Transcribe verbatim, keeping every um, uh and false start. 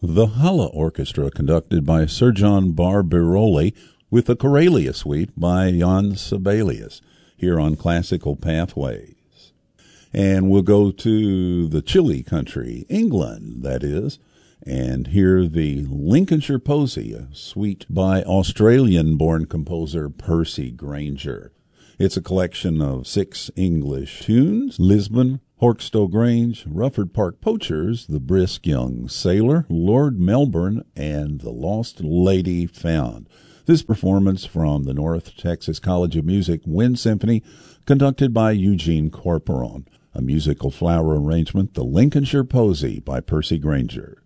The Hala Orchestra, conducted by Sir John Barbirolli, with the Corelia Suite by Jan Sibelius, here on Classical Pathways. And we'll go to the chilly country, England, that is, and hear the Lincolnshire Posy, a suite by Australian-born composer Percy Grainger. It's a collection of six English tunes: Lisbon, Horkstow Grange, Rufford Park Poachers, The Brisk Young Sailor, Lord Melbourne, and The Lost Lady Found. This performance from the North Texas College of Music Wind Symphony, conducted by Eugene Corporon. A musical flower arrangement, The Lincolnshire Posy by Percy Grainger.